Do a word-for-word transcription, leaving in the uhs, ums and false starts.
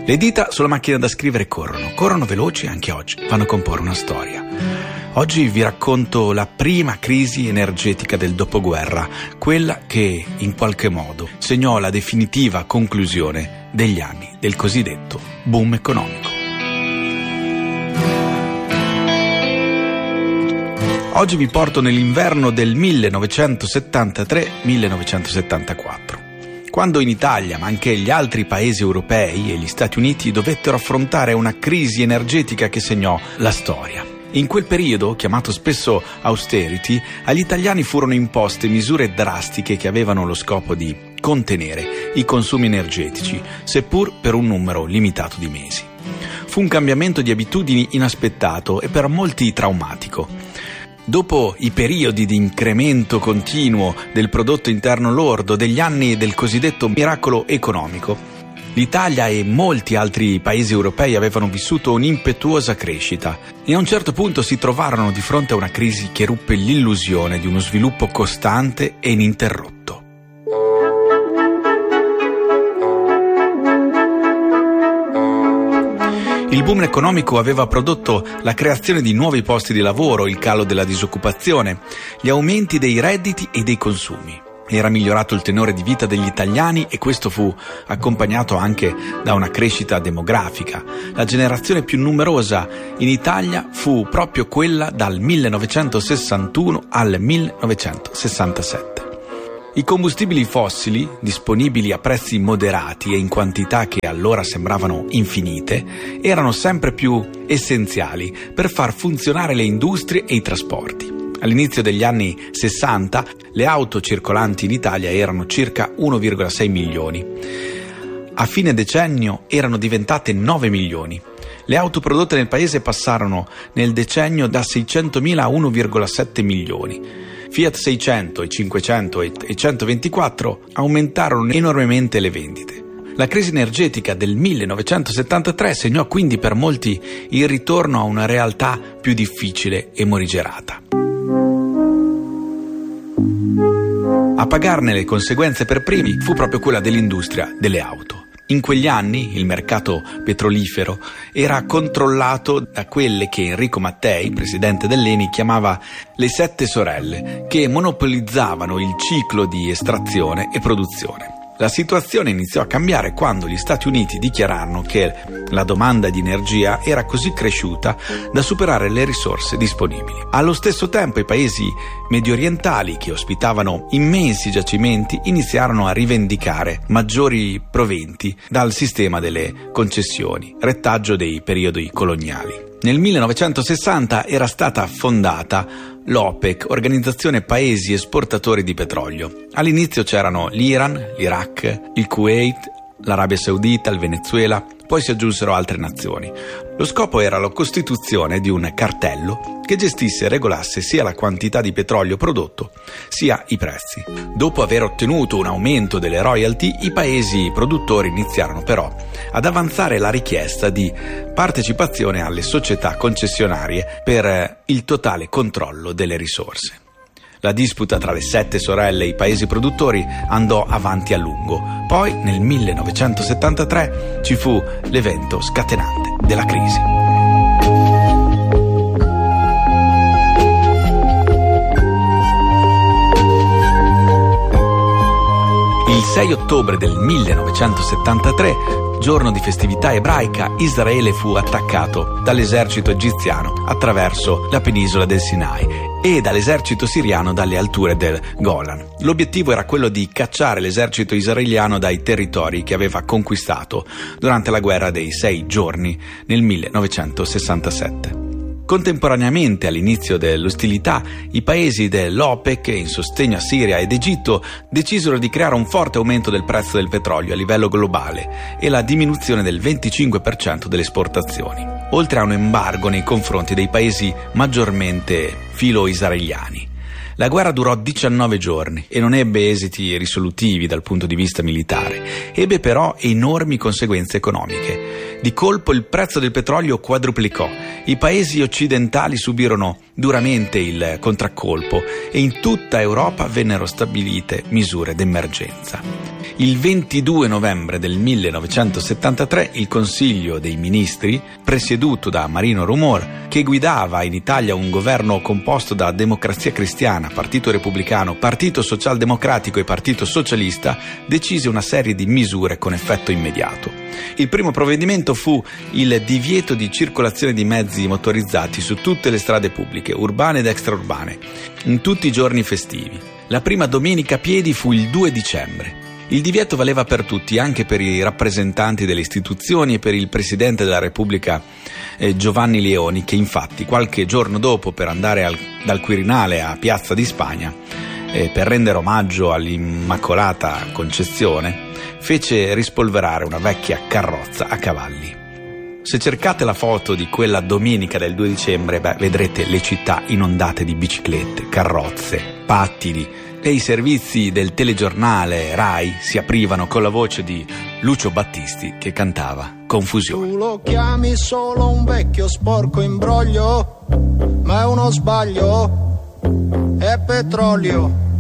Le dita sulla macchina da scrivere corrono, corrono veloci anche oggi, vanno a comporre una storia. Oggi vi racconto la prima crisi energetica del dopoguerra, quella che in qualche modo segnò la definitiva conclusione degli anni del cosiddetto boom economico. Oggi vi porto nell'inverno del millenovecentosettantatré millenovecentosettantaquattro. Quando in Italia, ma anche gli altri paesi europei e gli Stati Uniti dovettero affrontare una crisi energetica che segnò la storia. In quel periodo, chiamato spesso austerity, agli italiani furono imposte misure drastiche che avevano lo scopo di contenere i consumi energetici, seppur per un numero limitato di mesi. Fu un cambiamento di abitudini inaspettato e per molti traumatico. Dopo i periodi di incremento continuo del prodotto interno lordo degli anni del cosiddetto miracolo economico, l'Italia e molti altri paesi europei avevano vissuto un'impetuosa crescita e a un certo punto si trovarono di fronte a una crisi che ruppe l'illusione di uno sviluppo costante e ininterrotto. Il boom economico aveva prodotto la creazione di nuovi posti di lavoro, il calo della disoccupazione, gli aumenti dei redditi e dei consumi. Era migliorato il tenore di vita degli italiani e questo fu accompagnato anche da una crescita demografica. La generazione più numerosa in Italia fu proprio quella dal millenovecentosessantuno al millenovecentosessantasette. I combustibili fossili, disponibili a prezzi moderati e in quantità che allora sembravano infinite, erano sempre più essenziali per far funzionare le industrie e i trasporti. All'inizio degli anni sessanta le auto circolanti in Italia erano circa uno virgola sei milioni. A fine decennio erano diventate nove milioni. Le auto prodotte nel paese passarono nel decennio da seicentomila a uno virgola sette milioni. Fiat seicento e cinquecento e centoventiquattro aumentarono enormemente le vendite. La crisi energetica del millenovecentosettantatré segnò quindi per molti il ritorno a una realtà più difficile e morigerata. A pagarne le conseguenze per primi fu proprio quella dell'industria delle auto. In quegli anni il mercato petrolifero era controllato da quelle che Enrico Mattei, presidente dell'E N I, chiamava le sette sorelle, che monopolizzavano il ciclo di estrazione e produzione. La situazione iniziò a cambiare quando gli Stati Uniti dichiararono che la domanda di energia era così cresciuta da superare le risorse disponibili. Allo stesso tempo i paesi mediorientali, che ospitavano immensi giacimenti, iniziarono a rivendicare maggiori proventi dal sistema delle concessioni, retaggio dei periodi coloniali. Nel millenovecentosessanta era stata fondata l'OPEC, Organizzazione Paesi Esportatori di Petrolio. All'inizio c'erano l'Iran, l'Iraq, il Kuwait, l'Arabia Saudita, il Venezuela, poi si aggiunsero altre nazioni. Lo scopo era la costituzione di un cartello che gestisse e regolasse sia la quantità di petrolio prodotto sia i prezzi. Dopo aver ottenuto un aumento delle royalty, i paesi produttori iniziarono però ad avanzare la richiesta di partecipazione alle società concessionarie per il totale controllo delle risorse. La disputa tra le sette sorelle e i paesi produttori andò avanti a lungo. Poi, nel millenovecentosettantatré, ci fu l'evento scatenante della crisi. Il sei ottobre del millenovecentosettantatré, giorno di festività ebraica, Israele fu attaccato dall'esercito egiziano attraverso la penisola del Sinai e dall'esercito siriano dalle alture del Golan. L'obiettivo era quello di cacciare l'esercito israeliano dai territori che aveva conquistato durante la guerra dei sei giorni nel millenovecentosessantasette. Contemporaneamente all'inizio dell'ostilità, i paesi dell'OPEC, in sostegno a Siria ed Egitto, decisero di creare un forte aumento del prezzo del petrolio a livello globale e la diminuzione del venticinque per cento delle esportazioni, oltre a un embargo nei confronti dei paesi maggiormente filo-israeliani. La guerra durò diciannove giorni e non ebbe esiti risolutivi dal punto di vista militare, ebbe però enormi conseguenze economiche. Di colpo il prezzo del petrolio quadruplicò, i paesi occidentali subirono duramente il contraccolpo e in tutta Europa vennero stabilite misure d'emergenza. Il ventidue novembre del millenovecentosettantatré il Consiglio dei Ministri, presieduto da Marino Rumor, che guidava in Italia un governo composto da Democrazia Cristiana, Partito Repubblicano, Partito Socialdemocratico e Partito Socialista, decise una serie di misure con effetto immediato. Il primo provvedimento fu il divieto di circolazione di mezzi motorizzati su tutte le strade pubbliche, urbane ed extraurbane, in tutti i giorni festivi. La prima domenica a piedi fu il due dicembre. Il divieto valeva per tutti, anche per i rappresentanti delle istituzioni e per il Presidente della Repubblica eh, Giovanni Leoni, che infatti qualche giorno dopo, per andare al, dal Quirinale a Piazza di Spagna, eh, per rendere omaggio all'Immacolata Concezione, fece rispolverare una vecchia carrozza a cavalli. Se cercate la foto di quella domenica del due dicembre, beh, vedrete le città inondate di biciclette, carrozze, pattini, e i servizi del telegiornale Rai si aprivano con la voce di Lucio Battisti che cantava Confusione. Tu lo chiami solo un vecchio sporco imbroglio, ma è uno sbaglio, è petrolio.